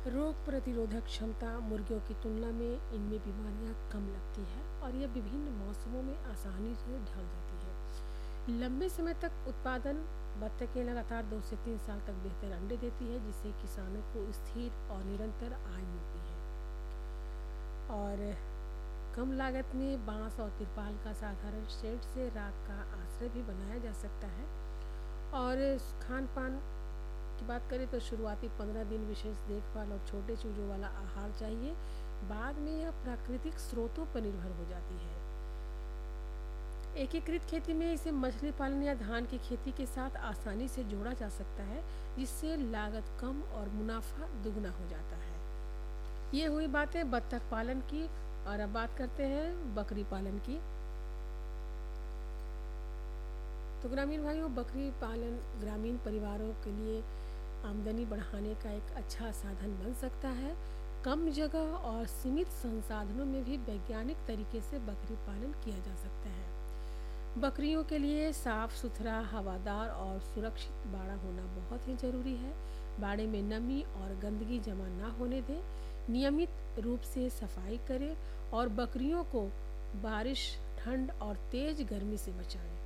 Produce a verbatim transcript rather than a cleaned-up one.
रोग प्रतिरोधक क्षमता मुर्गियों की तुलना में इनमें बीमारियां कम लगती है और यह विभिन्न मौसमों में आसानी से ढल जाती है। लंबे समय तक उत्पादन बत्तखें लगातार दो से तीन साल तक बेहतर अंडे देती है, जिससे किसानों को स्थिर और निरंतर आय मिलती है। और कम लागत में बांस और तिरपाल का साधारण शेड से रात का आश्रय भी बनाया जा सकता है। और खान पान की बात करें तो शुरुआती पंद्रह दिन विशेष देखभाल और छोटे चूजों वाला आहार चाहिए। बाद में यह प्राकृतिक स्रोतों पर निर्भर हो जाती है। एकीकृत खेती में इसे मछली पालन या धान की खेती के साथ आसानी से जोड़ा जा सकता है, जिससे लागत कम और मुनाफा दुगना हो जाता है। ये हुई बातें बत्तख पालन की। और अब बात करते हैं बकरी पालन की। तो ग्रामीण भाइयों, बकरी पालन ग्रामीण परिवारों के लिए आमदनी बढ़ाने का एक अच्छा साधन बन सकता है। कम जगह और सीमित संसाधनों में भी वैज्ञानिक तरीके से बकरी पालन किया जा सकता है। बकरियों के लिए साफ सुथरा, हवादार और सुरक्षित बाड़ा होना बहुत ही जरूरी है। बाड़े में नमी और गंदगी जमा ना होने दें। नियमित रूप से सफाई करें और बकरियों को बारिश, ठंड और तेज गर्मी से बचाएं।